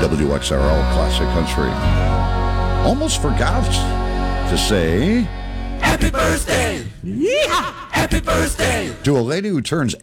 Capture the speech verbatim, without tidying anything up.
W X R L Classic Country. Almost forgot to say Happy birthday! Yeehaw! Happy birthday! to a lady who turns